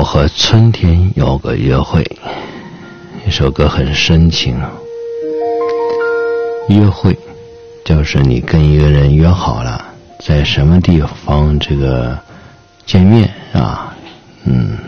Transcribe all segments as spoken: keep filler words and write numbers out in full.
和春天有个约会，一首歌很深情。约会就是你跟一个人约好了在什么地方这个见面啊，嗯，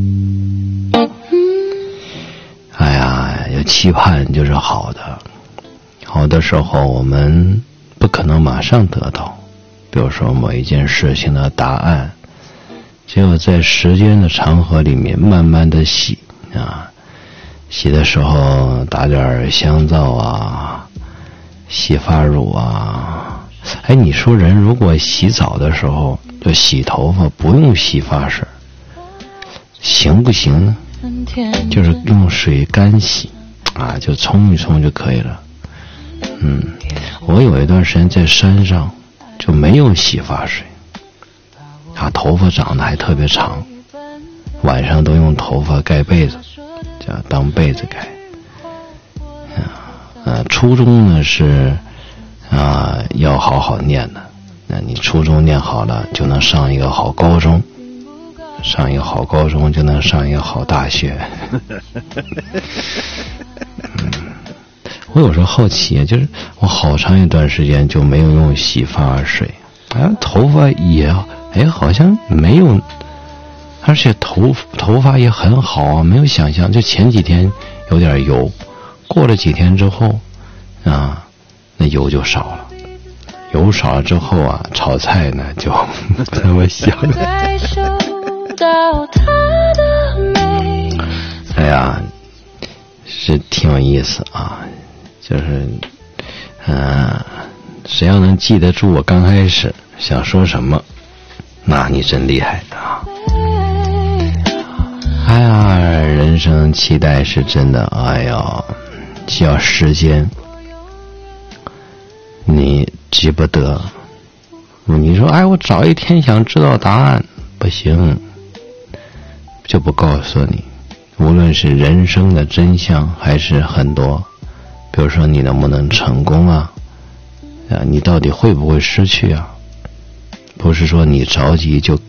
哎呀，有期盼就是好的。好的时候我们不可能马上得到，比如说某一件事情的答案，只有在时间的长河里面慢慢的洗啊，洗的时候打点香皂啊，洗发乳啊。哎，你说人如果洗澡的时候就洗头发不用洗发水，行不行呢？就是用水干洗啊，就冲一冲就可以了。嗯，我有一段时间在山上就没有洗发水啊，头发长得还特别长，晚上都用头发盖被子，这样当被子盖。啊，呃，初中呢是啊要好好念的，那你初中念好了，就能上一个好高中，上一个好高中就能上一个好大学。嗯，我有时候好奇，就是我好长一段时间就没有用洗发水，啊，头发也哎好像没有，而且头头发也很好啊，没有想象，就前几天有点油，过了几天之后啊，那油就少了，油少了之后啊，炒菜呢就不那么香。哎呀，是挺有意思啊，就是嗯、呃，谁要能记得住我刚开始想说什么，那你真厉害啊！哎呀，人生期待是真的，哎呀，需要时间，你记不得。你说，哎，我找一天想知道答案，不行，就不告诉你。无论是人生的真相，还是很多，比如说你能不能成功啊？啊，你到底会不会失去啊？不是说你着急就